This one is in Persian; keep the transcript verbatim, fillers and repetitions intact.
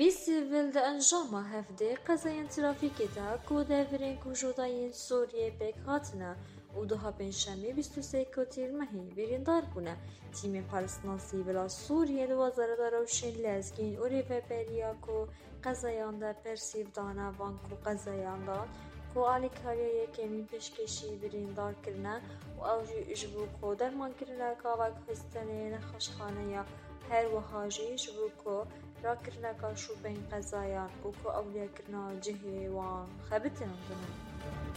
بسیول ده انجام هفته قضایان ترافیکی دا کو دفرین کو جوداین سوریه بک هاتنه و دوها پنجشنبه بیست و سه تیر مهی بریندار بونه تیم پالستانسی بلا سوریه دو وزارت روشن لزگین و ریوپریا کو قضایان دا پرسیو دانا وان کو قضایان دا کو آلیکاریه کمی پیشکشی بریندار کرنه و اوجی اجبو کو درمان کرنه کاوک هستنه نخشخانه یا هر وحاجی اجبو کو را کرنه کا شو بین قضایان و کو اولیا کرنه جهی وان خبتن بنا